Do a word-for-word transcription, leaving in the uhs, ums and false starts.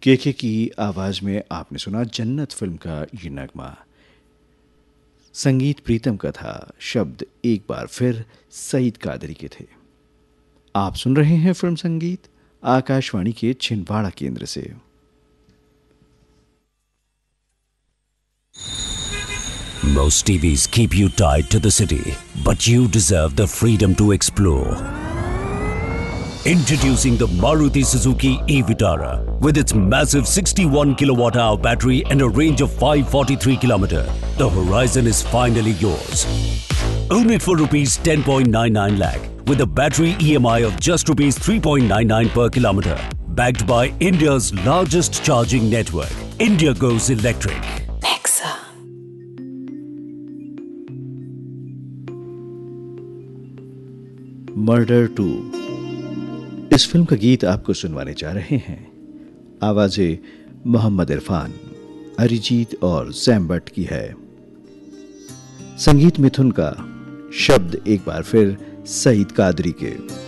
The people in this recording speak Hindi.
केके की आवाज में आपने सुना जन्नत फिल्म का ये नगमा। संगीत प्रीतम का था, शब्द एक बार फिर सईद कादरी के थे। आप सुन रहे हैं फिल्म संगीत आकाशवाणी के छिंदवाड़ा केंद्र से। Most T Vs keep you tied to the city, but you deserve the freedom to explore. Introducing the Maruti Suzuki e-Vitara with its massive sixty-one kilowatt hour battery and a range of five hundred forty-three kilometers. The horizon is finally yours. Own it for rupees ten point nine nine lakh with a battery E M I of just rupees three point nine nine per kilometer. Backed by India's largest charging network. India goes electric. Nexa. Murder to, इस फिल्म का गीत आपको सुनवाने जा रहे हैं। आवाजें मोहम्मद इरफान, अरिजीत और सैम बट की है। संगीत मिथुन का, शब्द एक बार फिर सईद कादरी के।